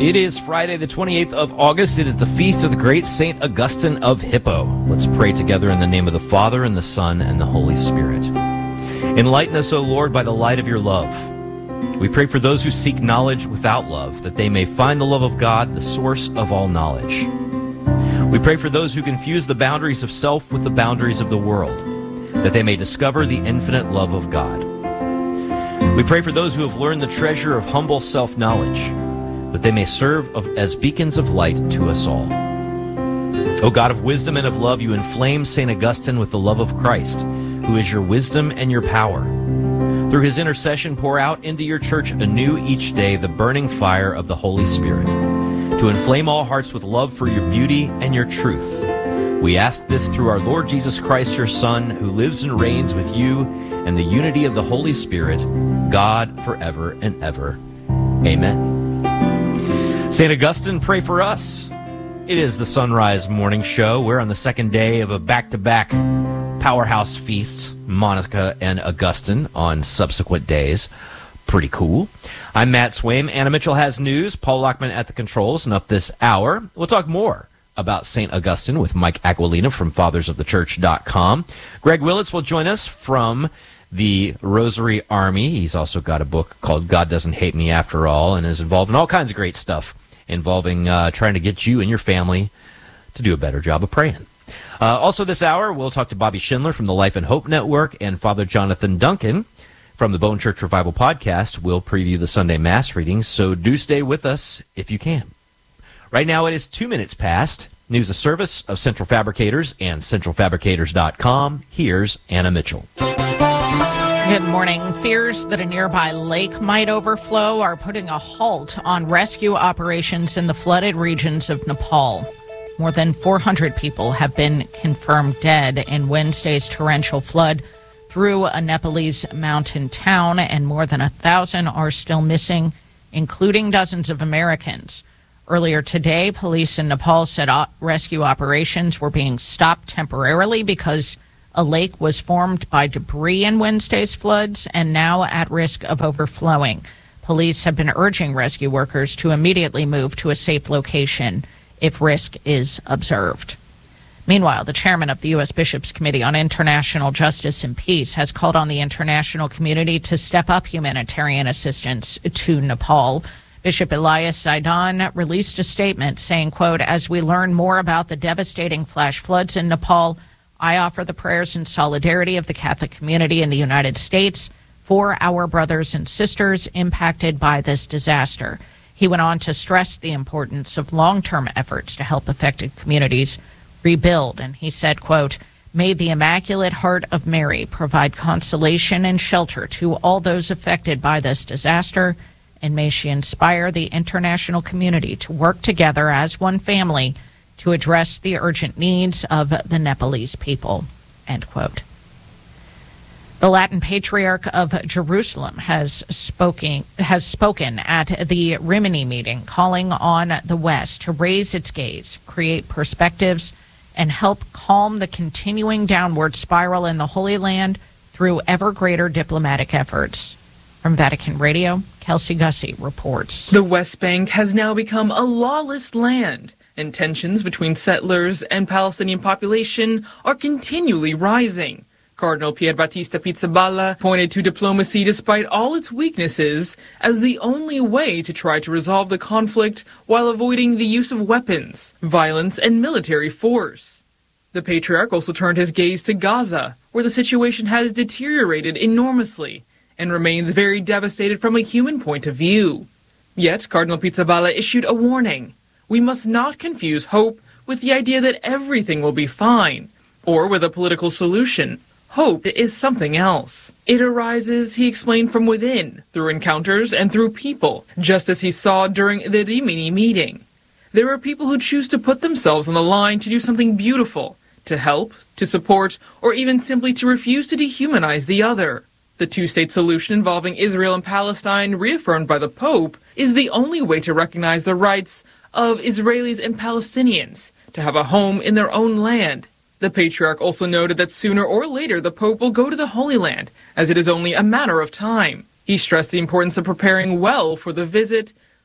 It is Friday, the 28th of August. It is the feast of the great St. Augustine of Hippo. Let's pray together in the name of the Father, and the Son, and the Holy Spirit. Enlighten us, O Lord, by the light of your love. We pray for those who seek knowledge without love, that they may find the love of God, the source of all knowledge. We pray for those who confuse the boundaries of self with the boundaries of the world, that they may discover the infinite love of God. We pray for those who have learned the treasure of humble self-knowledge, that they may serve as beacons of light to us all. O God of wisdom and of love, you inflame St. Augustine with the love of Christ, who is your wisdom and your power. Through his intercession, pour out into your church anew each day the burning fire of the Holy Spirit, to inflame all hearts with love for your beauty and your truth. We ask this through our Lord Jesus Christ, your Son, who lives and reigns with you in the unity of the Holy Spirit, God forever and ever. Amen. St. Augustine, pray for us. It is the Sunrise Morning Show. We're on the second day of a back-to-back powerhouse feasts, Monica and Augustine, on subsequent days. Pretty cool. I'm Matt Swaim. Anna Mitchell has news. Paul Lockman at the controls. And up this hour, we'll talk more about St. Augustine with Mike Aquilina from fathersofthechurch.com. Greg Willits will join us from the Rosary Army. He's also got a book called God Doesn't Hate Me After All, and is involved in all kinds of great stuff involving trying to get you and your family to do a better job of praying. Also this hour, we'll talk to Bobby Schindler from the Life and Hope Network, and Father Jonathan Duncan from the Bone Church Revival Podcast. We'll preview the Sunday Mass readings, so do stay with us if you can. Right now it is 2 minutes past. News of service of Central Fabricators and centralfabricators.com. Here's Anna Mitchell. Good morning. Fears that a nearby lake might overflow are putting a halt on rescue operations in the flooded regions of Nepal. More than 400 people have been confirmed dead in Wednesday's torrential flood through a Nepalese mountain town, and more than 1,000 are still missing, including dozens of Americans. Earlier today, police in Nepal said rescue operations were being stopped temporarily because a lake was formed by debris in Wednesday's floods and now at risk of overflowing. Police have been urging rescue workers to immediately move to a safe location if risk is observed. Meanwhile, the chairman of the U.S. Bishops' Committee on International Justice and Peace has called on the international community to step up humanitarian assistance to Nepal. Bishop Elias Zaidan released a statement saying, quote, "As we learn more about the devastating flash floods in Nepal, I offer the prayers and solidarity of the Catholic community in the United States for our brothers and sisters impacted by this disaster." He went on to stress the importance of long-term efforts to help affected communities rebuild. And he said, quote, "May the Immaculate Heart of Mary provide consolation and shelter to all those affected by this disaster, and may she inspire the international community to work together as one family to address the urgent needs of the Nepalese people," end quote. The Latin Patriarch of Jerusalem has spoken at the Rimini meeting, calling on the West to raise its gaze, create perspectives, and help calm the continuing downward spiral in the Holy Land through ever greater diplomatic efforts. From Vatican Radio, Kelsey Gussie reports. The West Bank has now become a lawless land, and tensions between settlers and Palestinian population are continually rising. Cardinal Pierbattista Pizzaballa pointed to diplomacy, despite all its weaknesses, as the only way to try to resolve the conflict while avoiding the use of weapons, violence, and military force. The Patriarch also turned his gaze to Gaza, where the situation has deteriorated enormously and remains very devastated from a human point of view. Yet, Cardinal Pizzaballa issued a warning. We must not confuse hope with the idea that everything will be fine, or with a political solution. Hope is something else. It arises, he explained, from within, through encounters and through people, just as he saw during the Rimini meeting. There are people who choose to put themselves on the line to do something beautiful, to help, to support, or even simply to refuse to dehumanize the other. The two-state solution involving Israel and Palestine, reaffirmed by the Pope, is the only way to recognize the rights of Israelis and Palestinians to have a home in their own land. The Patriarch also noted that sooner or later the Pope will go to the Holy Land, as it is only a matter of time. He stressed the importance of preparing well for the visit,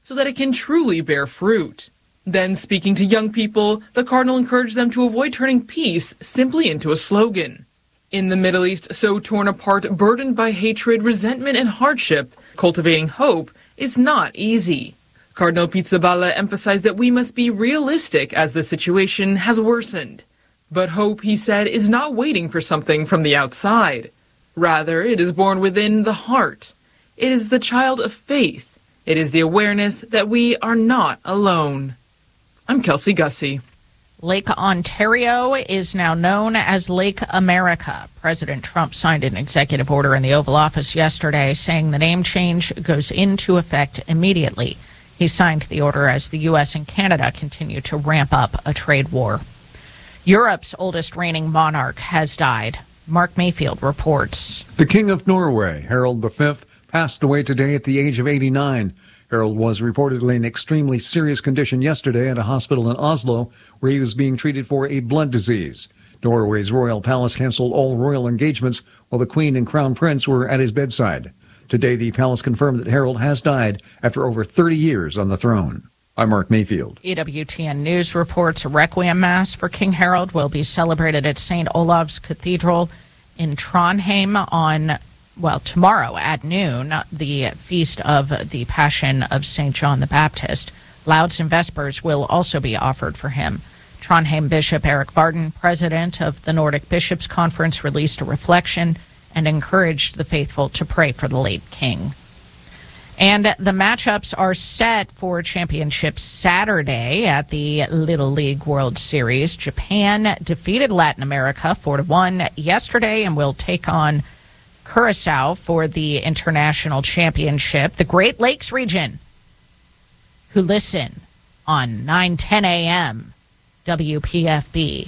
so that it can truly bear fruit. Then, speaking to young people, the cardinal encouraged them to avoid turning peace simply into a slogan. In the Middle East, so torn apart, burdened by hatred, resentment, and hardship, cultivating hope is not easy. Cardinal Pizzaballa emphasized that we must be realistic as the situation has worsened. But hope, he said, is not waiting for something from the outside. Rather, it is born within the heart. It is the child of faith. It is the awareness that we are not alone. I'm Kelsey Gussie. Lake Ontario is now known as Lake America. President Trump signed an executive order in the Oval Office yesterday saying the name change goes into effect immediately. He signed the order as the U.S. and Canada continue to ramp up a trade war. Europe's oldest reigning monarch has died. Mark Mayfield reports. The King of Norway, Harald V, passed away today at the age of 89. Harald was reportedly in extremely serious condition yesterday at a hospital in Oslo, where he was being treated for a blood disease. Norway's royal palace canceled all royal engagements while the Queen and Crown Prince were at his bedside. Today, the palace confirmed that Harald has died after over 30 years on the throne. I'm Mark Mayfield. EWTN News reports a requiem mass for King Harald will be celebrated at St. Olav's Cathedral in Trondheim on tomorrow at noon, the feast of the Passion of St. John the Baptist. Lauds and Vespers will also be offered for him. Trondheim Bishop Eric Varden, president of the Nordic Bishops' Conference, released a reflection and encouraged the faithful to pray for the late king. And the matchups are set for championship Saturday at the Little League World Series. Japan defeated Latin America 4-1 yesterday and will take on Curacao for the international championship. The Great Lakes region, who listen on 9:10 a.m. WPFB,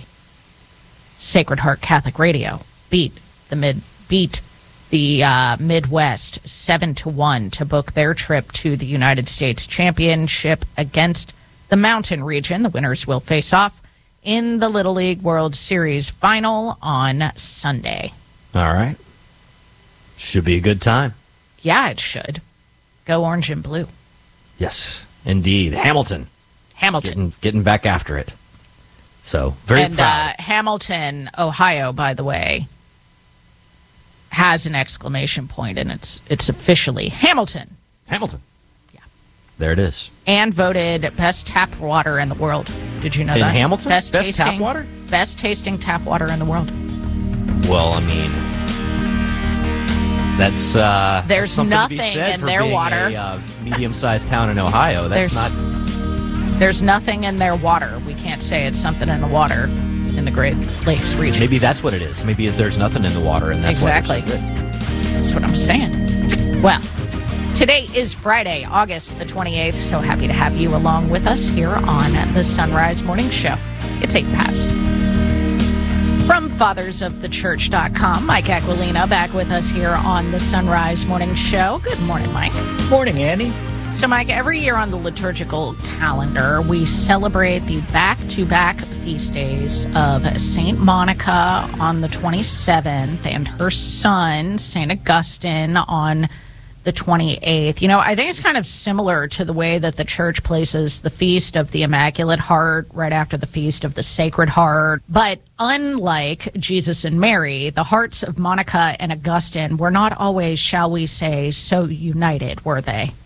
Sacred Heart Catholic Radio, beat the Midwest 7-1 to book their trip to the United States Championship against the Mountain region. The winners will face off in the Little League World Series final on Sunday. All right. Should be a good time. Yeah, it should. Go orange and blue. Yes, indeed. Hamilton. Getting back after it. So, very proud. Hamilton, Ohio, by the way, has an exclamation point, and it's officially Hamilton. Hamilton. Yeah. There it is. And voted best tap water in the world. Did you know that? In Hamilton? Best tap water? Best tasting tap water in the world. Well, I mean, that's there's something nothing to be said in for their being water. A medium-sized town in Ohio. There's nothing in their water. We can't say it's something in the water in the Great Lakes region. Maybe that's what it is. Maybe there's nothing in the water, and that's exactly. Why they're so good. That's what I'm saying. Well, today is Friday, August the 28th, so happy to have you along with us here on the Sunrise Morning Show. It's 8 past. From fathersofthechurch.com, Mike Aquilina back with us here on the Sunrise Morning Show. Good morning, Mike. Morning, Andy. So, Mike, every year on the liturgical calendar, we celebrate the back-to-back feast days of St. Monica on the 27th and her son, St. Augustine, on the 28th. You know, I think it's kind of similar to the way that the church places the Feast of the Immaculate Heart right after the Feast of the Sacred Heart. But unlike Jesus and Mary, the hearts of Monica and Augustine were not always, shall we say, so united, were they?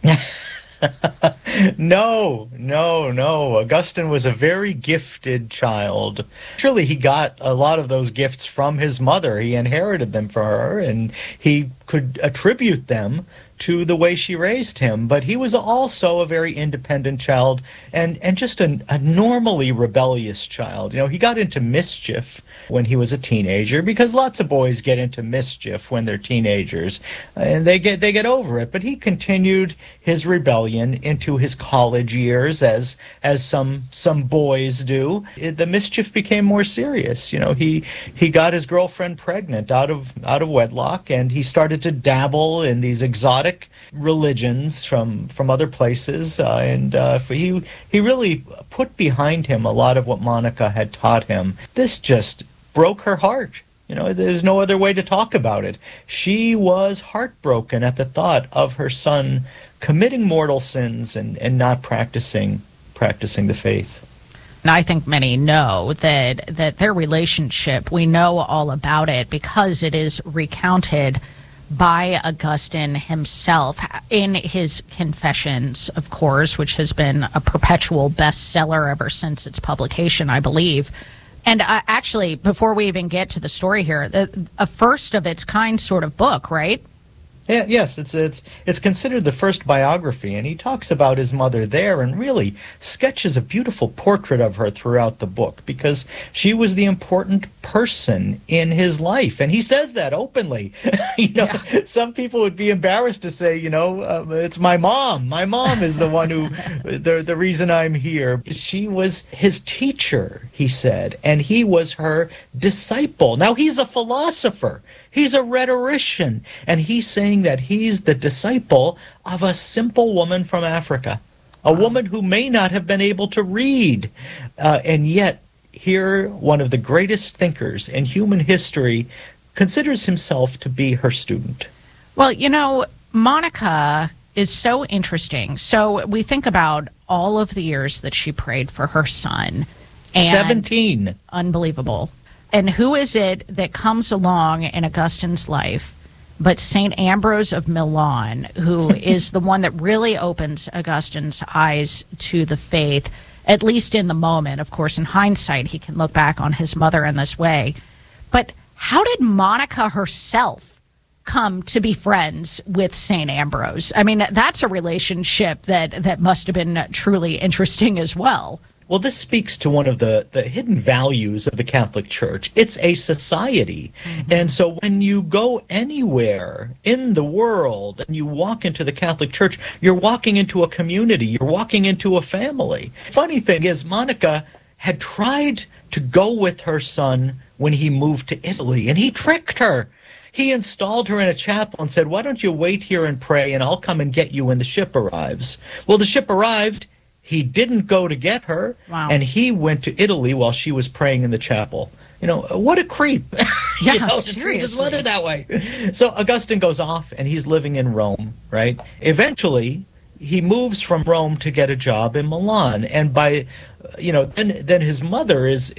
No. Augustine was a very gifted child. Surely he got a lot of those gifts from his mother. He inherited them from her, and he could attribute them to the way she raised him. But he was also a very independent child and just a normally rebellious child. You know, he got into mischief when he was a teenager, because lots of boys get into mischief when they're teenagers, and they get over it. But he continued his rebellion into his college years, as some boys do. The mischief became more serious. You know, he got his girlfriend pregnant out of wedlock, and he started to dabble in these exotic religions from other places, and he really put behind him a lot of what Monica had taught him. This just broke her heart. You know, there's no other way to talk about it. She was heartbroken at the thought of her son committing mortal sins and not practicing the faith. And I think many know that their relationship, we know all about it because it is recounted by Augustine himself in his Confessions, of course, which has been a perpetual bestseller ever since its publication, I believe. And actually, before we even get to the story here, a first of its kind sort of book, right? Yeah, yes, it's considered the first biography, and he talks about his mother there and really sketches a beautiful portrait of her throughout the book because she was the important person in his life, and he says that openly. Some people would be embarrassed to say, it's my mom. My mom is the one who, the reason I'm here. She was his teacher, he said, and he was her disciple. Now, he's a philosopher. He's a rhetorician, and he's saying that he's the disciple of a simple woman from Africa, a woman who may not have been able to read, and yet here one of the greatest thinkers in human history considers himself to be her student. Well, Monica is so interesting. So we think about all of the years that she prayed for her son. And 17. Unbelievable. And who is it that comes along in Augustine's life but St. Ambrose of Milan, who is the one that really opens Augustine's eyes to the faith, at least in the moment. Of course, in hindsight, he can look back on his mother in this way. But how did Monica herself come to be friends with St. Ambrose? I mean, that's a relationship that must have been truly interesting as well. Well, this speaks to one of the hidden values of the Catholic Church. It's a society. Mm-hmm. And so when you go anywhere in the world and you walk into the Catholic Church, you're walking into a community. You're walking into a family. Funny thing is, Monica had tried to go with her son when he moved to Italy, and he tricked her. He installed her in a chapel and said, "Why don't you wait here and pray, and I'll come and get you when the ship arrives." Well, the ship arrived. He didn't go to get her, wow. And he went to Italy while she was praying in the chapel. What a creep. Yeah, to treat his mother that way. So Augustine goes off, and he's living in Rome, right? Eventually, he moves from Rome to get a job in Milan, and then his mother is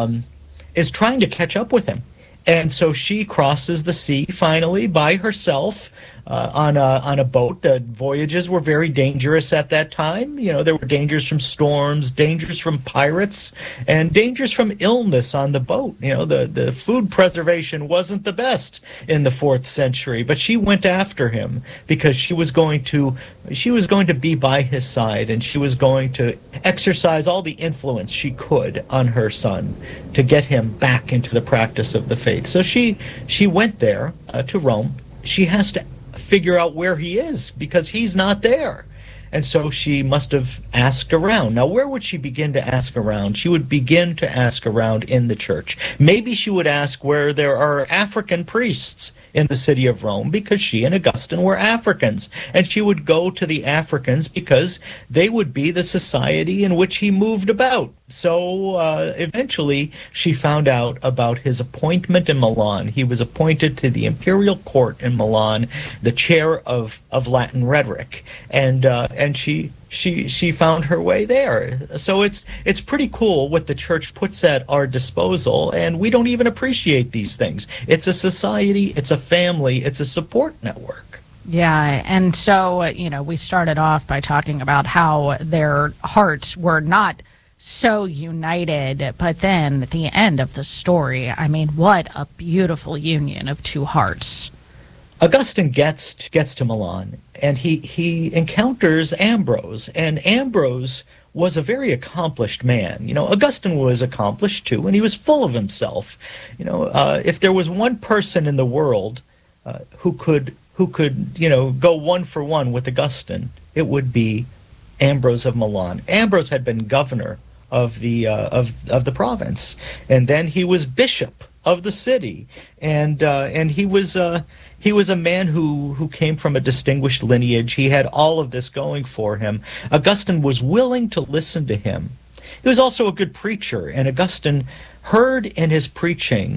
trying to catch up with him. And so she crosses the sea finally by herself on a boat. The voyages were very dangerous at that time. There were dangers from storms, dangers from pirates, and dangers from illness on the boat. The food preservation wasn't the best in the 4th century, but she went after him because she was going to be by his side, and she was going to exercise all the influence she could on her son to get him back into the practice of the faith. So she went there to Rome. She has to figure out where he is because he's not there. And so she must have asked around. Now, where would she begin to ask around? She would begin to ask around in the church. Maybe she would ask where there are African priests in the city of Rome because she and Augustine were Africans. And she would go to the Africans because they would be the society in which he moved about. So eventually she found out about his appointment in Milan. He was appointed to the imperial court in Milan, the chair of Latin rhetoric. And she found her way there. So it's pretty cool what the church puts at our disposal, and we don't even appreciate these things. It's a society, it's a family, it's a support network. Yeah, and so, we started off by talking about how their hearts were not so united, but then at the end of the story, I mean, what a beautiful union of two hearts. Augustine gets to Milan, and he encounters Ambrose, and Ambrose was a very accomplished man. Augustine was accomplished too, and he was full of himself. If there was one person in the world who could go one for one with Augustine, it would be Ambrose of Milan. Ambrose had been governor of the province, and then he was bishop of the city, and he was a man who came from a distinguished lineage. He had all of this going for him. Augustine was willing to listen to him. He was also a good preacher, and Augustine heard in his preaching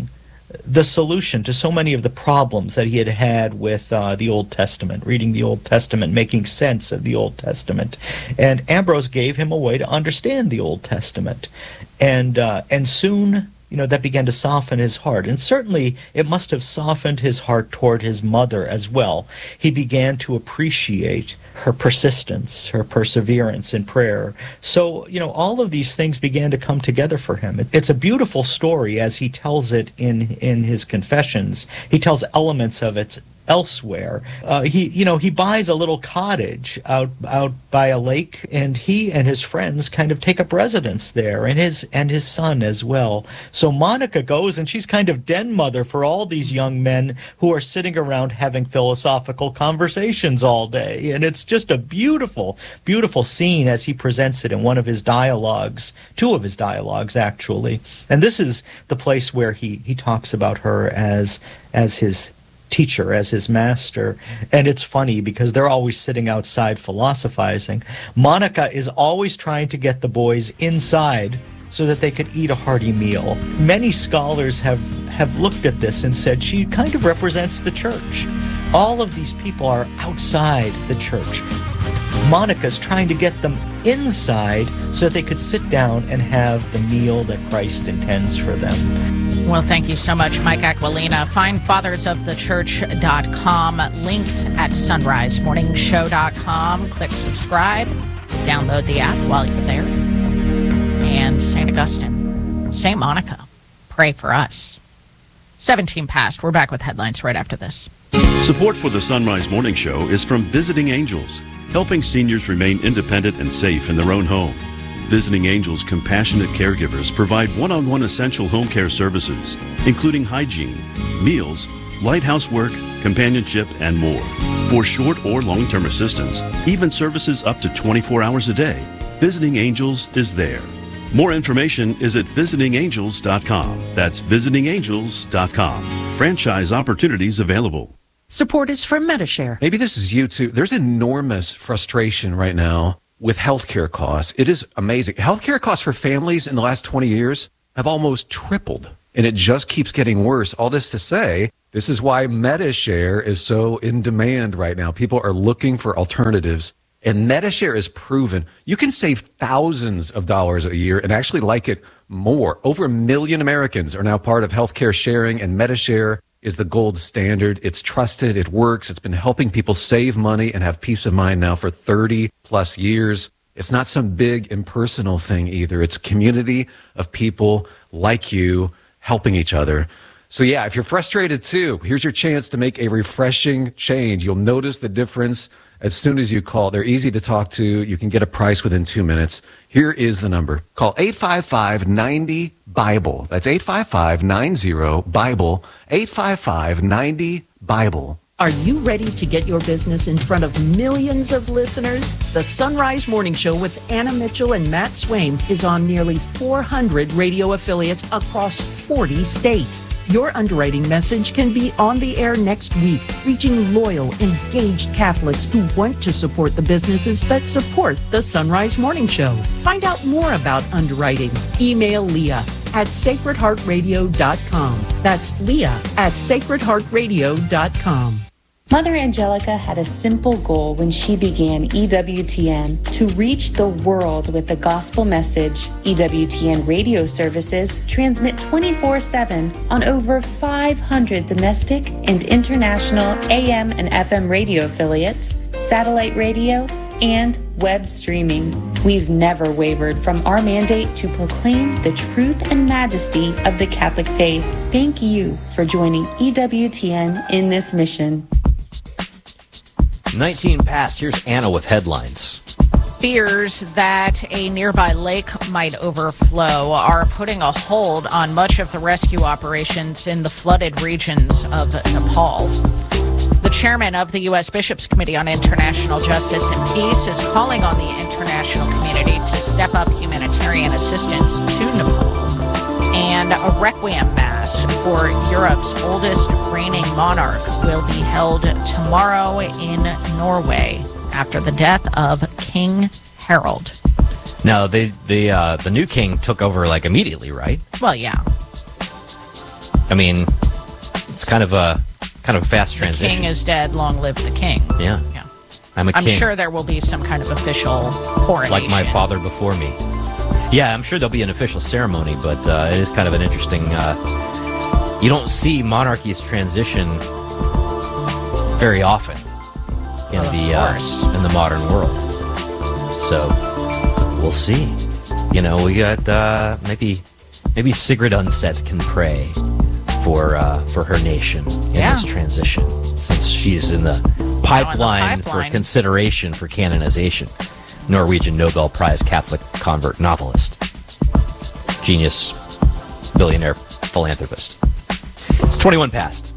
the solution to so many of the problems that he had had with the Old Testament, reading the Old Testament, making sense of the Old Testament. And Ambrose gave him a way to understand the Old Testament. And soon, that began to soften his heart. And certainly it must have softened his heart toward his mother as well. He began to appreciate her persistence, her perseverance in prayer. So, all of these things began to come together for him. It's a beautiful story as he tells it in his Confessions. He tells elements of it elsewhere. He buys a little cottage out by a lake, and he and his friends kind of take up residence there, and his son as well. So Monica goes, and she's kind of den mother for all these young men who are sitting around having philosophical conversations all day. And it's just a beautiful, beautiful scene as he presents it in one of his dialogues, two of his dialogues actually. And this is the place where he talks about her as his teacher, as his master. And it's funny because they're always sitting outside philosophizing. Monica is always trying to get the boys inside so that they could eat a hearty meal. Many scholars have looked at this and said she kind of represents the church. All of these people are outside the church. Monica's trying to get them inside so that they could sit down and have the meal that Christ intends for them. Well, thank you so much, Mike Aquilina. Find fathersofthechurch.com, linked at sunrisemorningshow.com. Click subscribe, download the app while you're there. And St. Augustine, St. Monica, pray for us. 17 past. We're back with headlines right after this. Support for the Sunrise Morning Show is from Visiting Angels, helping seniors remain independent and safe in their own home. Visiting Angels compassionate caregivers provide one-on-one essential home care services, including hygiene, meals, light housework, companionship, and more. For short or long-term assistance, even services up to 24 hours a day, Visiting Angels is there. More information is at visitingangels.com. That's visitingangels.com. Franchise opportunities available. Support is from Medi-Share. Maybe this is you too. There's enormous frustration right now with healthcare costs. It is amazing. Healthcare costs for families in the last 20 years have almost tripled, and it just keeps getting worse. All this to say, this is why Medi-Share is so in demand right now. People are looking for alternatives, and Medi-Share is proven. You can save thousands of dollars a year and actually like it more. Over 1 million Americans are now part of healthcare sharing, and Medi-Share is the gold standard. It's trusted. It works. It's been helping people save money and have peace of mind now for 30 plus years. It's not some big impersonal thing either. It's a community of people like you helping each other. So yeah, if you're frustrated too, here's your chance to make a refreshing change. You'll notice the difference as soon as you call. They're easy to talk to. You can get a price within 2 minutes. Here is the number. Call 855-90-BIBLE. That's 855-90-BIBLE. 855-90-BIBLE. Are you ready to get your business in front of millions of listeners? The Sunrise Morning Show with Anna Mitchell and Matt Swaim is on nearly 400 radio affiliates across 40 states. Your underwriting message can be on the air next week, reaching loyal, engaged Catholics who want to support the businesses that support the Sunrise Morning Show. Find out more about underwriting. Email Leah at sacredheartradio.com. That's Leah at sacredheartradio.com. Mother Angelica had a simple goal when she began EWTN: to reach the world with the gospel message. EWTN radio services transmit 24/7 on over 500 domestic and international AM and FM radio affiliates, satellite radio, and web streaming. We've never wavered from our mandate to proclaim the truth and majesty of the Catholic faith. Thank you for joining EWTN in this mission. 19 past. Here's Anna with headlines. Fears that a nearby lake might overflow are putting a hold on much of the rescue operations in the flooded regions of Nepal. The chairman of the U.S. Bishops' Committee on International Justice and Peace is calling on the international community to step up humanitarian assistance to Nepal. And a requiem mass for Europe's oldest reigning monarch will be held tomorrow in Norway after the death of King Harald. Now, the new king took over, immediately, right? Well, yeah. I mean, It's kind of a fast transition. The king is dead, long live the king. Yeah. I'm I'm king. sure there will be some kind of official coronation. Like my father before me. Yeah, I'm sure there'll be an official ceremony, but it is kind of an interesting... you don't see monarchies transition very often in the modern world. So we'll see. We got maybe Sigrid Undset can pray for her nation in this transition, since she's in the pipeline for consideration for canonization. Norwegian Nobel Prize Catholic convert novelist, genius, billionaire, philanthropist. It's 21 past.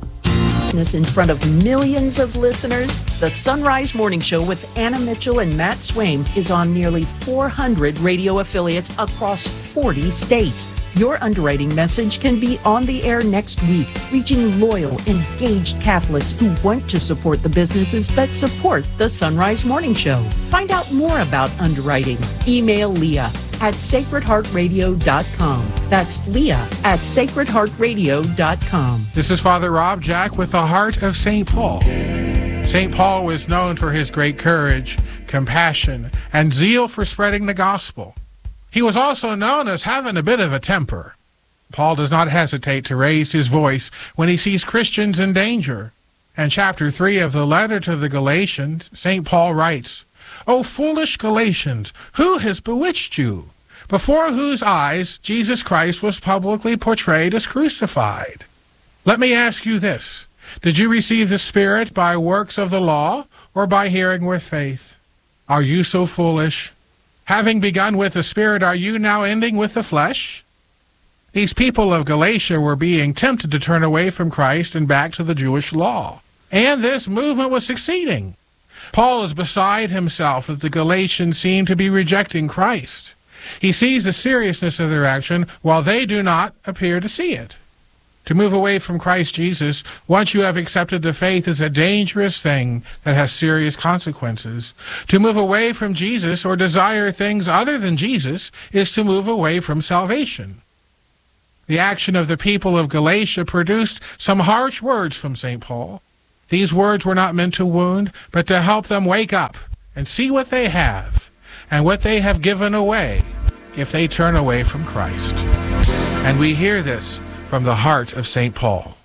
In front of millions of listeners, the Sunrise Morning Show with Anna Mitchell and Matt Swaim is on nearly 400 radio affiliates across 40 states. Your underwriting message can be on the air next week, reaching loyal, engaged Catholics who want to support the businesses that support the Sunrise Morning Show. Find out more about underwriting. Email Leah at sacredheartradio.com. That's Leah at sacredheartradio.com. This is Father Rob Jack with the Heart of St. Paul. St. Paul was known for his great courage, compassion, and zeal for spreading the gospel. He was also known as having a bit of a temper. Paul does not hesitate to raise his voice when he sees Christians in danger. In chapter 3 of the letter to the Galatians, St. Paul writes, "O foolish Galatians, who has bewitched you? Before whose eyes Jesus Christ was publicly portrayed as crucified. Let me ask you this. Did you receive the Spirit by works of the law or by hearing with faith? Are you so foolish? Having begun with the Spirit, are you now ending with the flesh?" These people of Galatia were being tempted to turn away from Christ and back to the Jewish law. And this movement was succeeding. Paul is beside himself that the Galatians seem to be rejecting Christ. He sees the seriousness of their action while they do not appear to see it. To move away from Christ Jesus, once you have accepted the faith, is a dangerous thing that has serious consequences. To move away from Jesus or desire things other than Jesus is to move away from salvation. The action of the people of Galatia produced some harsh words from St. Paul. These words were not meant to wound, but to help them wake up and see what they have and what they have given away if they turn away from Christ. And we hear this from the heart of St. Paul.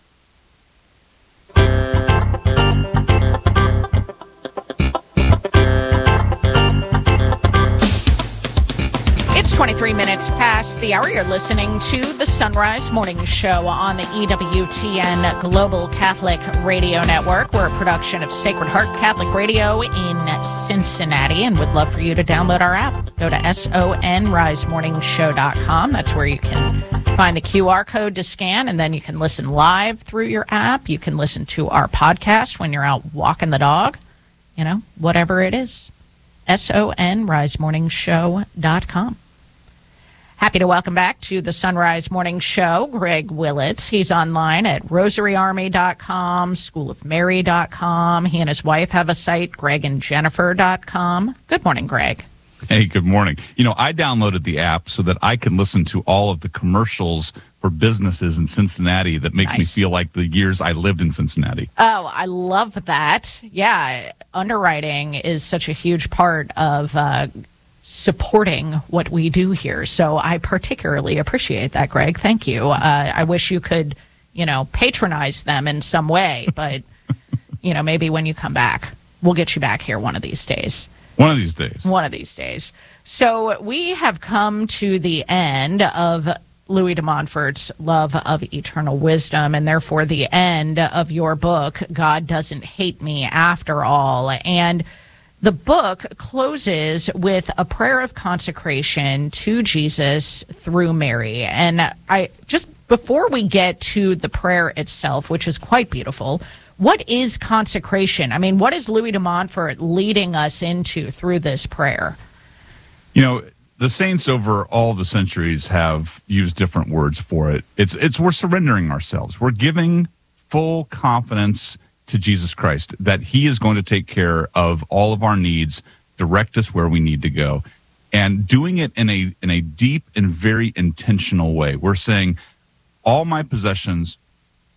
It's 23 minutes past the hour. You're listening to the Sunrise Morning Show on the EWTN Global Catholic Radio Network. We're a production of Sacred Heart Catholic Radio in Cincinnati, and would love for you to download our app. Go to sonrisemorningshow.com. That's where you can find the QR code to scan, and then you can listen live through your app. You can listen to our podcast when you're out walking the dog, whatever it is. sonrisemorningshow.com. Happy to welcome back to the Sunrise Morning Show, Greg Willits. He's online at rosaryarmy.com, schoolofmary.com. He and his wife have a site, gregandjennifer.com. Good morning, Greg. Hey, good morning. I downloaded the app so that I can listen to all of the commercials for businesses in Cincinnati that makes me feel like the years I lived in Cincinnati. Oh, I love that. Yeah, underwriting is such a huge part of supporting what we do here. So I particularly appreciate that, Greg. Thank you. I wish you could, patronize them in some way, but, maybe when you come back, we'll get you back here one of these days. One of these days. One of these days. So we have come to the end of Louis de Montfort's Love of Eternal Wisdom, and therefore the end of your book, God Doesn't Hate Me After All. And the book closes with a prayer of consecration to Jesus through Mary. And before we get to the prayer itself, which is quite beautiful, what is consecration? I mean, what is Louis de Montfort leading us into through this prayer? The saints over all the centuries have used different words for it. It's we're surrendering ourselves. We're giving full confidence to Jesus Christ that he is going to take care of all of our needs, direct us where we need to go, and doing it in a deep and very intentional way. We're saying, all my possessions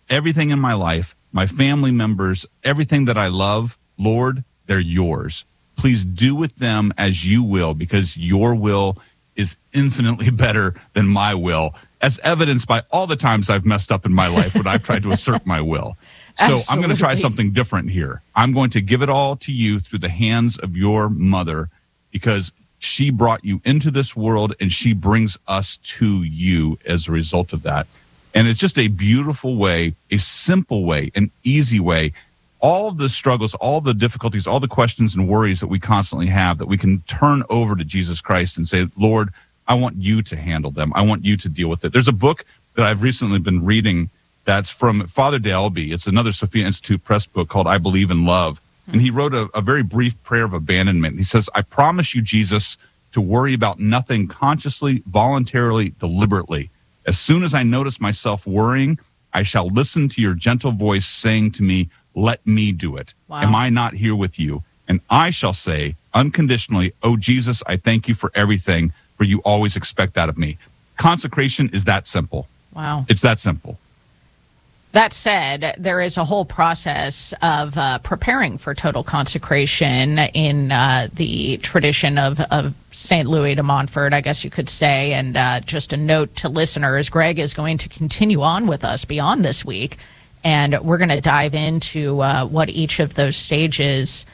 everything in my life, my family members, everything that I love, Lord, they're yours. Please do with them as you will, because your will is infinitely better than my will, as evidenced by all the times I've messed up in my life when I've tried to assert my will. So I'm going to try something different here. I'm going to give it all to you through the hands of your mother, because she brought you into this world and she brings us to you as a result of that. And it's just a beautiful way, a simple way, an easy way. All the struggles, all the difficulties, all the questions and worries that we constantly have, that we can turn over to Jesus Christ and say, Lord, I want you to handle them. I want you to deal with it. There's a book that I've recently been reading that's from Father Dalby. It's another Sophia Institute Press book called I Believe in Love. And he wrote a very brief prayer of abandonment. He says, I promise you, Jesus, to worry about nothing consciously, voluntarily, deliberately. As soon as I notice myself worrying, I shall listen to your gentle voice saying to me, let me do it. Wow. Am I not here with you? And I shall say unconditionally, oh, Jesus, I thank you for everything, for you always expect that of me. Consecration is that simple. Wow. It's that simple. That said, there is a whole process of preparing for total consecration in the tradition of St. Louis de Montfort, I guess you could say. And just a note to listeners, Greg is going to continue on with us beyond this week, and we're going to dive into what each of those stages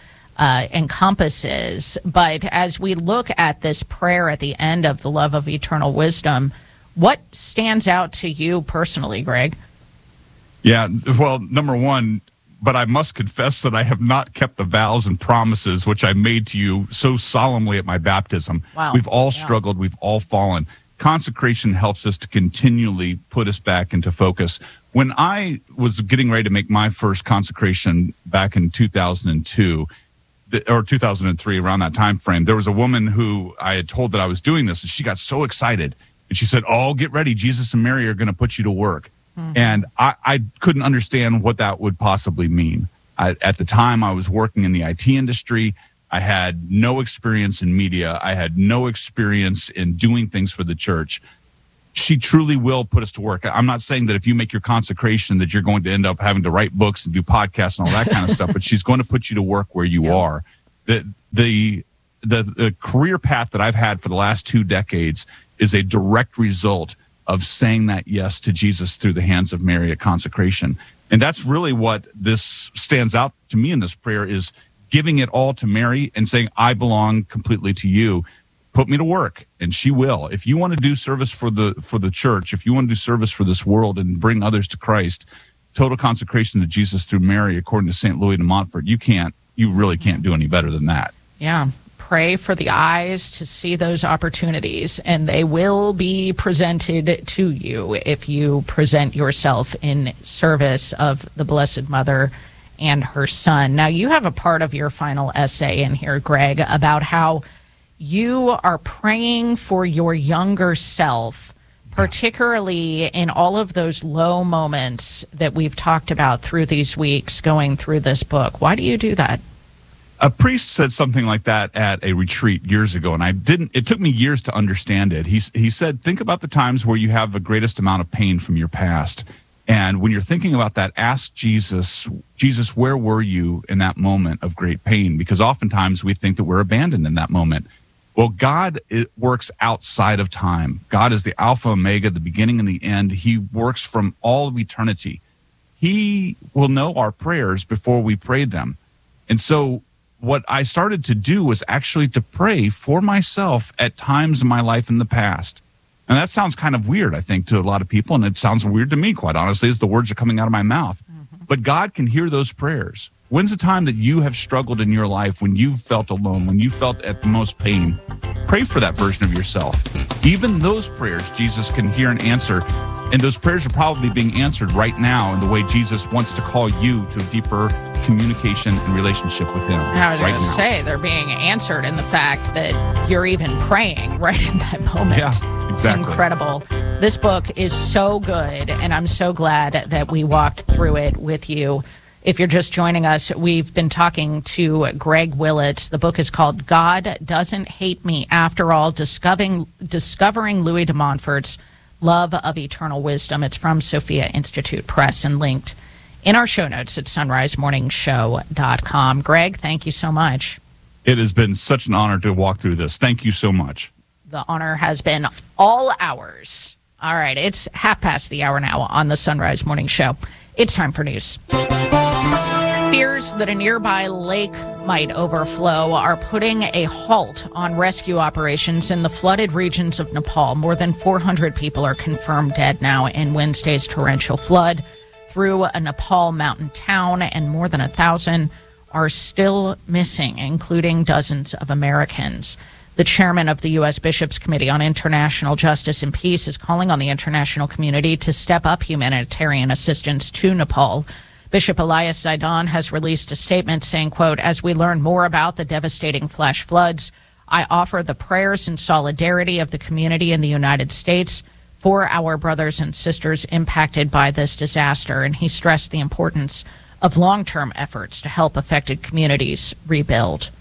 encompasses. But as we look at this prayer at the end of the Love of Eternal Wisdom, what stands out to you personally, Greg? Yeah, well, number one, but I must confess that I have not kept the vows and promises which I made to you so solemnly at my baptism. Wow. We've all struggled. We've all fallen. Consecration helps us to continually put us back into focus. When I was getting ready to make my first consecration back in 2002 or 2003, around that time frame, there was a woman who I had told that I was doing this, and she got so excited. And she said, oh, get ready. Jesus and Mary are going to put you to work. And I couldn't understand what that would possibly mean. At the time, I was working in the IT industry. I had no experience in media. I had no experience in doing things for the church. She truly will put us to work. I'm not saying that if you make your consecration that you're going to end up having to write books and do podcasts and all that kind of stuff, but she's going to put you to work where you are. The career path that I've had for the last 2 decades is a direct result of saying that yes to Jesus through the hands of Mary at consecration. And that's really what this stands out to me in this prayer, is giving it all to Mary and saying, I belong completely to you. Put me to work, and she will. If you want to do service for the church, if you want to do service for this world and bring others to Christ, total consecration to Jesus through Mary, according to St. Louis de Montfort, you really can't do any better than that. Yeah. Pray for the eyes to see those opportunities, and they will be presented to you if you present yourself in service of the Blessed Mother and her Son. Now, you have a part of your final essay in here, Greg, about how you are praying for your younger self, particularly in all of those low moments that we've talked about through these weeks going through this book. Why do you do that? A priest said something like that at a retreat years ago, and it took me years to understand it. He said, think about the times where you have the greatest amount of pain from your past. And when you're thinking about that, ask Jesus, where were you in that moment of great pain? Because oftentimes we think that we're abandoned in that moment. Well, God works outside of time. God is the Alpha, Omega, the beginning and the end. He works from all of eternity. He will know our prayers before we prayed them. And so what I started to do was actually to pray for myself at times in my life in the past. And that sounds kind of weird, I think, to a lot of people, and it sounds weird to me, quite honestly, as the words are coming out of my mouth. Mm-hmm. But God can hear those prayers. When's the time that you have struggled in your life, when you've felt alone, when you felt at the most pain? Pray for that version of yourself. Even those prayers Jesus can hear and answer. And those prayers are probably being answered right now in the way Jesus wants to call you to a deeper communication and relationship with him. I was going to say, they're being answered in the fact that you're even praying right in that moment. Yeah, exactly. It's incredible. This book is so good, and I'm so glad that we walked through it with you. If you're just joining us, we've been talking to Greg Willits. The book is called God Doesn't Hate Me After All, Discovering Louis de Montfort's Love of Eternal Wisdom. It's from Sophia Institute Press and linked in our show notes at sunrisemorningshow.com. Greg, thank you so much. It has been such an honor to walk through this. Thank you so much. The honor has been all ours. All right, it's 5:30 now on the Sunrise Morning Show. It's time for news. Fears that a nearby lake might overflow are putting a halt on rescue operations in the flooded regions of Nepal. More than 400 people are confirmed dead now in Wednesday's torrential flood through a Nepal mountain town, and more than 1,000 are still missing, including dozens of Americans. The chairman of the U.S. Bishops' Committee on International Justice and Peace is calling on the international community to step up humanitarian assistance to Nepal. Bishop Elias Zaidan has released a statement saying, quote, "As we learn more about the devastating flash floods, I offer the prayers and solidarity of the community in the United States for our brothers and sisters impacted by this disaster." And he stressed the importance of long-term efforts to help affected communities rebuild.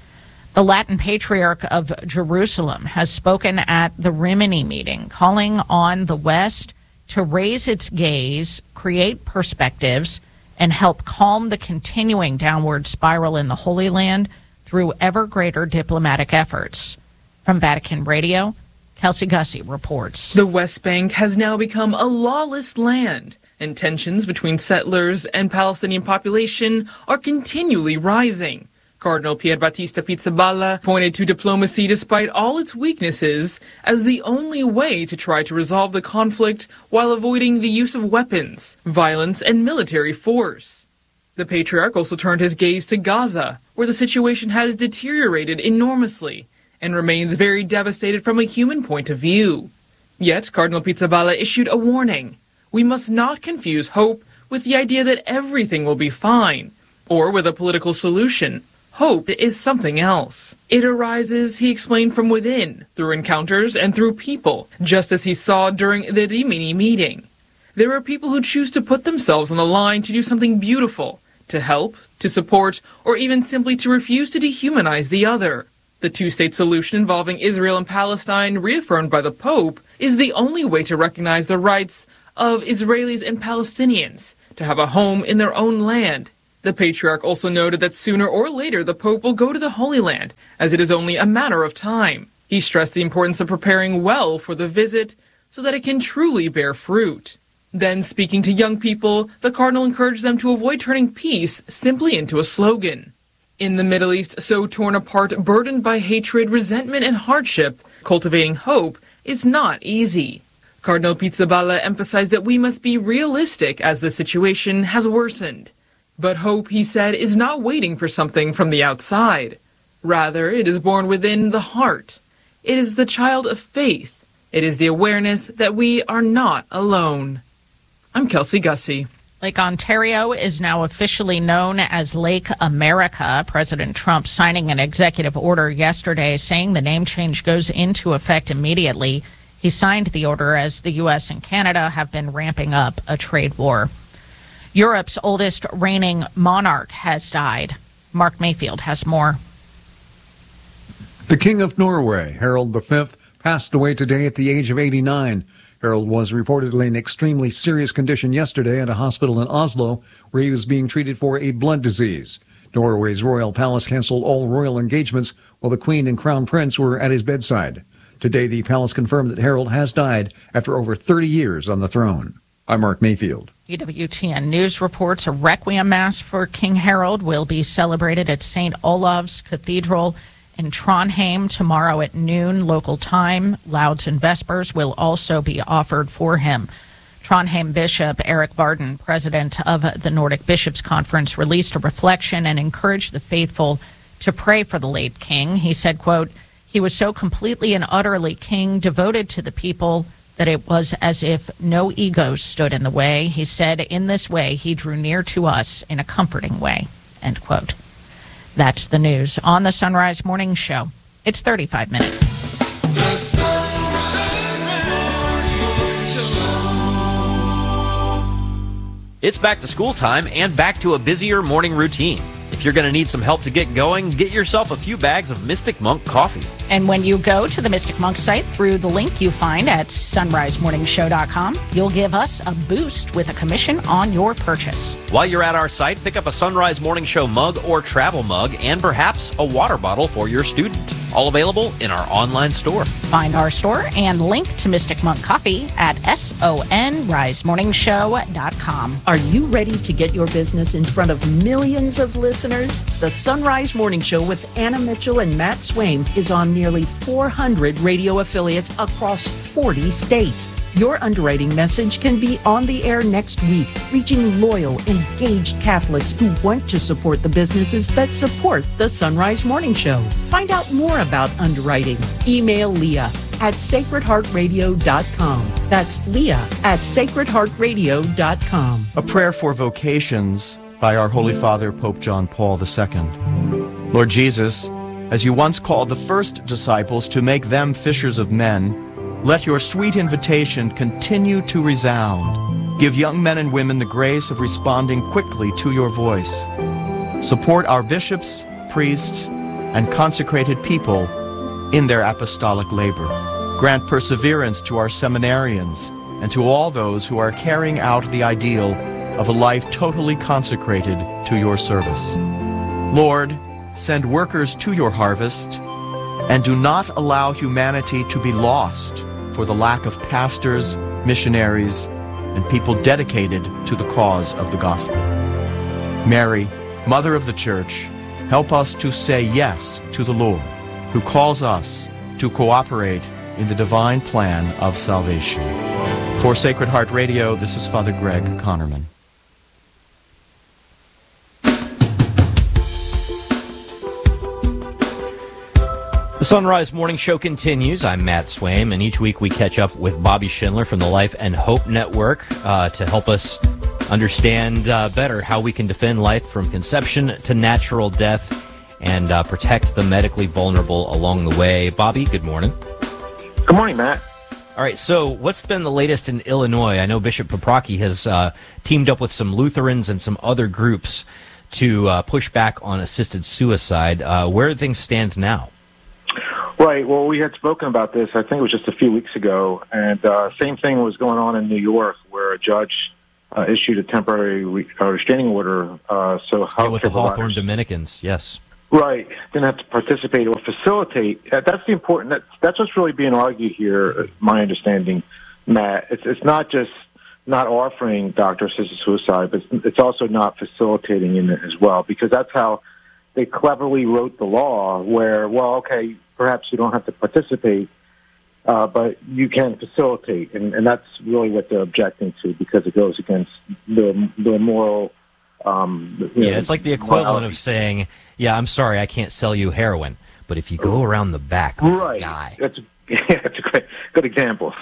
The Latin Patriarch of Jerusalem has spoken at the Rimini meeting, calling on the West to raise its gaze, create perspectives, and help calm the continuing downward spiral in the Holy Land through ever greater diplomatic efforts. From Vatican Radio, Kelsey Gussie reports. The West Bank has now become a lawless land, and tensions between settlers and Palestinian population are continually rising. Cardinal Pierbattista Pizzaballa pointed to diplomacy, despite all its weaknesses, as the only way to try to resolve the conflict while avoiding the use of weapons, violence, and military force. The Patriarch also turned his gaze to Gaza, where the situation has deteriorated enormously and remains very devastated from a human point of view. Yet, Cardinal Pizzaballa issued a warning. We must not confuse hope with the idea that everything will be fine, or with a political solution. Hope is something else. It arises, he explained, from within, through encounters and through people, just as he saw during the Rimini meeting. There are people who choose to put themselves on the line to do something beautiful, to help, to support, or even simply to refuse to dehumanize the other. The two-state solution involving Israel and Palestine, reaffirmed by the Pope, is the only way to recognize the rights of Israelis and Palestinians to have a home in their own land. The Patriarch also noted that sooner or later the Pope will go to the Holy Land, as it is only a matter of time. He stressed the importance of preparing well for the visit so that it can truly bear fruit. Then, speaking to young people, the Cardinal encouraged them to avoid turning peace simply into a slogan. In the Middle East, so torn apart, burdened by hatred, resentment, and hardship, cultivating hope is not easy. Cardinal Pizzaballa emphasized that we must be realistic as the situation has worsened. But hope, he said, is not waiting for something from the outside. Rather, it is born within the heart. It is the child of faith. It is the awareness that we are not alone. I'm Kelsey Gussie. Lake Ontario is now officially known as Lake America. President Trump signing an executive order yesterday saying the name change goes into effect immediately. He signed the order as the U.S. and Canada have been ramping up a trade war. Europe's oldest reigning monarch has died. Mark Mayfield has more. The King of Norway, Harald V, passed away today at the age of 89. Harald was reportedly in extremely serious condition yesterday at a hospital in Oslo, where he was being treated for a blood disease. Norway's royal palace canceled all royal engagements while the Queen and Crown Prince were at his bedside. Today, the palace confirmed that Harald has died after over 30 years on the throne. I'm Mark Mayfield. EWTN News reports a Requiem Mass for King Harald will be celebrated at St. Olav's Cathedral in Trondheim tomorrow at noon local time. Lauds and Vespers will also be offered for him. Trondheim Bishop Erik Varden, president of the Nordic Bishops' Conference, released a reflection and encouraged the faithful to pray for the late king. He said, quote, "He was so completely and utterly king, devoted to the people, that it was as if no ego stood in the way. He said, in this way, he drew near to us in a comforting way," end quote. That's the news on the Sunrise Morning Show. It's 35 minutes. The Sunrise Morning Show. It's back to school time and back to a busier morning routine. If you're going to need some help to get going, get yourself a few bags of Mystic Monk coffee. And when you go to the Mystic Monk site through the link you find at sunrisemorningshow.com, you'll give us a boost with a commission on your purchase. While you're at our site, pick up a Sunrise Morning Show mug or travel mug and perhaps a water bottle for your student. All available in our online store. Find our store and link to Mystic Monk Coffee at sonrisemorningshow.com. Are you ready to get your business in front of millions of listeners? The Sunrise Morning Show with Anna Mitchell and Matt Swaim is on nearly 400 radio affiliates across 40 states. Your underwriting message can be on the air next week, reaching loyal, engaged Catholics who want to support the businesses that support the Sunrise Morning Show. Find out more about underwriting. Email Leah at sacredheartradio.com. That's Leah at sacredheartradio.com. A prayer for vocations by our Holy Father, Pope John Paul II. Lord Jesus, as you once called the first disciples to make them fishers of men, let your sweet invitation continue to resound. Give young men and women the grace of responding quickly to your voice. Support our bishops, priests, and consecrated people in their apostolic labor. Grant perseverance to our seminarians and to all those who are carrying out the ideal of a life totally consecrated to your service. Lord, send workers to your harvest, and do not allow humanity to be lost for the lack of pastors, missionaries, and people dedicated to the cause of the gospel. Mary, Mother of the Church, help us to say yes to the Lord, who calls us to cooperate in the divine plan of salvation. For Sacred Heart Radio, this is Father Greg Connerman. The Sunrise Morning Show continues. I'm Matt Swaim, and each week we catch up with Bobby Schindler from the Life and Hope Network to help us understand better how we can defend life from conception to natural death and protect the medically vulnerable along the way. Bobby, good morning. Good morning, Matt. All right, so what's been the latest in Illinois? I know Bishop Paprocki has teamed up with some Lutherans and some other groups to push back on assisted suicide. Where do things stand now? Right. Well, we had spoken about this, I think it was just a few weeks ago, and same thing was going on in New York, where a judge issued a temporary restraining order. With the Hawthorne Dominicans, yes. Right. Didn't have to participate or facilitate. That's the important. That's what's really being argued here, my understanding, Matt. It's not just not offering doctor-assisted suicide, but it's also not facilitating in it as well, because that's how they cleverly wrote the law where, well, okay, perhaps you don't have to participate, but you can facilitate. And that's really what they're objecting to, because it goes against the moral... it's like the equivalent of saying, yeah, I'm sorry, I can't sell you heroin, but if you go around the back, there's a guy. That's a good example.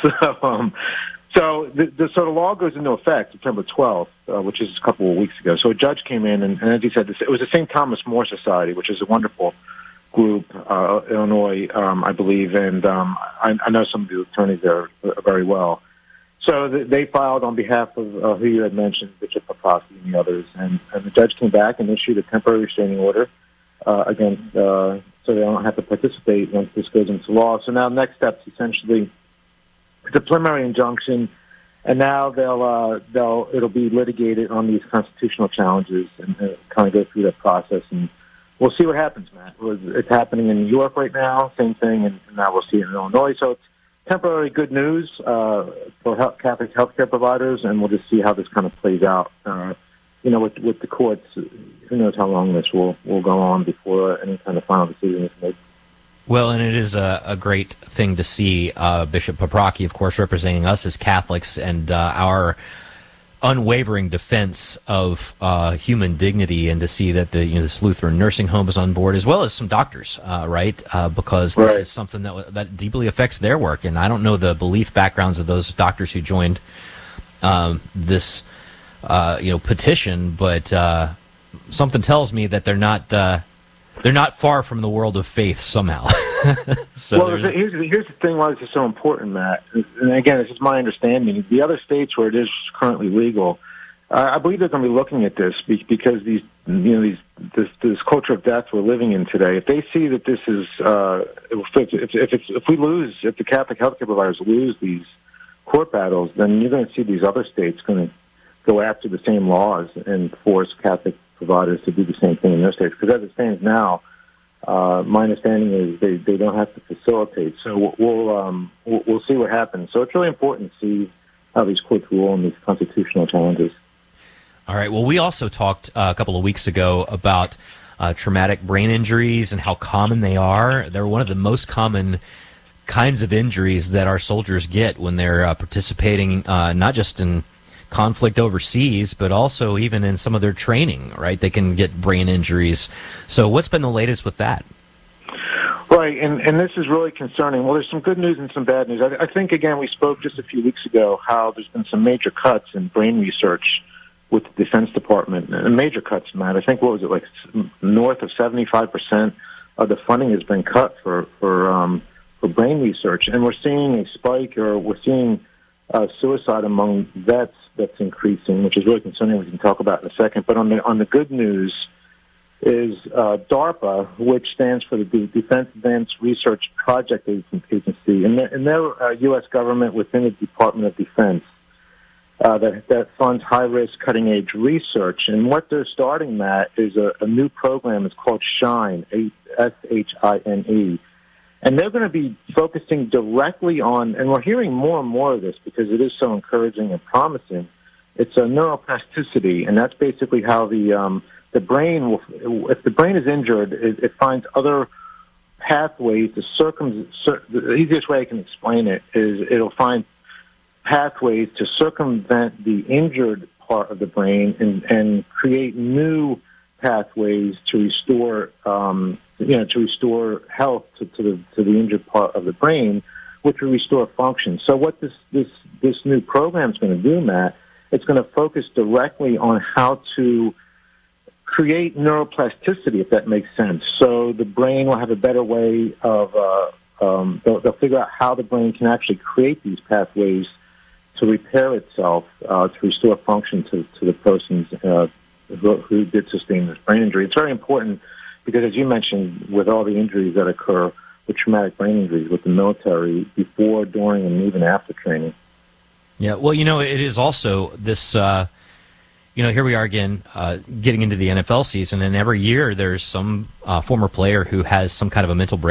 So the law goes into effect September 12th, which is a couple of weeks ago. So a judge came in, and as he said, it was the St. Thomas More Society, which is a wonderful group, Illinois, I believe, and I know some of the attorneys there very well. So they filed on behalf of who you had mentioned, Bishop Paprocki and the others, and the judge came back and issued a temporary restraining order against, so they don't have to participate once this goes into law. So now next steps, essentially, it's a preliminary injunction, and now it'll be litigated on these constitutional challenges and kind of go through that process, and we'll see what happens, Matt. It's happening in New York right now, same thing, and now we'll see it in Illinois. So it's temporary good news for Catholic healthcare providers, and we'll just see how this kind of plays out. With the courts, who knows how long this will go on before any kind of final decision is made. Well, and it is a great thing to see Bishop Paprocki, of course, representing us as Catholics and our unwavering defense of human dignity, and to see that this Lutheran nursing home is on board, as well as some doctors, right? Because this is something that deeply affects their work, and I don't know the belief backgrounds of those doctors who joined this petition, but something tells me that they're not far from the world of faith somehow. Here's the thing why this is so important, Matt. And again, this is my understanding. The other states where it is currently legal, I believe they're going to be looking at this because these this culture of death we're living in today, if they see that this is if the Catholic healthcare providers lose these court battles, then you're going to see these other states going to go after the same laws and force Catholic providers to do the same thing in their states. Because as it stands now, my understanding is they don't have to facilitate. So we'll see what happens. So it's really important to see how these courts rule on these constitutional challenges. All right. Well, we also talked a couple of weeks ago about traumatic brain injuries and how common they are. They're one of the most common kinds of injuries that our soldiers get when they're participating, not just in conflict overseas, but also even in some of their training, right? They can get brain injuries. So what's been the latest with that? Right, and this is really concerning. Well, there's some good news and some bad news. I think, again, we spoke just a few weeks ago how there's been some major cuts in brain research with the Defense Department, and major cuts, Matt. I think, what was it, like north of 75% of the funding has been cut for brain research. And we're seeing a spike, or we're seeing suicide among vets that's increasing, which is really concerning. We can talk about in a second. But on the good news is DARPA, which stands for the Defense Advanced Research Project Agency, and they're U.S. government within the Department of Defense that funds high-risk, cutting-edge research. And what they're starting, Matt, is a new program. It's called SHINE, SHINE. And they're going to be focusing directly on, and we're hearing more and more of this because it is so encouraging and promising, it's a neuroplasticity, and that's basically how the brain will, if the brain is injured, it finds other pathways to the easiest way I can explain it is it'll find pathways to circumvent the injured part of the brain and create new pathways to restore, to restore health to the injured part of the brain, which will restore function. So what this new program is going to do, Matt, it's going to focus directly on how to create neuroplasticity, if that makes sense. So the brain will have a better way of, they'll figure out how the brain can actually create these pathways to repair itself, to restore function to the persons who did sustain this brain injury. It's very important because, as you mentioned, with all the injuries that occur with traumatic brain injuries with the military before, during, and even after training. Yeah, well, it is also this, here we are again getting into the NFL season, and every year there's some former player who has some kind of a mental